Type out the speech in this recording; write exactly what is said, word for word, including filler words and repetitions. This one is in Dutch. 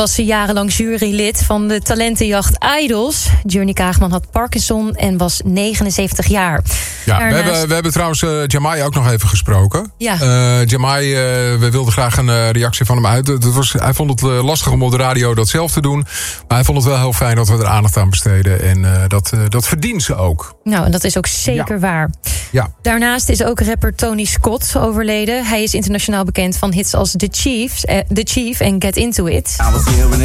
Was ze jarenlang jurylid van de talentenjacht Idols. Journey Kaagman had Parkinson en was negenenzeventig jaar. Ja, Daarnaast... we, hebben, we hebben trouwens uh, Jamai ook nog even gesproken. Ja. Uh, Jamai, uh, we wilden graag een uh, reactie van hem uit. Het was, hij vond het uh, lastig om op de radio dat zelf te doen. Maar hij vond het wel heel fijn dat we er aandacht aan besteden. En uh, dat, uh, dat verdient ze ook. Nou, en dat is ook zeker ja. waar. Ja. Daarnaast is ook rapper Tony Scott overleden. Hij is internationaal bekend van hits als The Chiefs, uh, The Chief en Get Into It.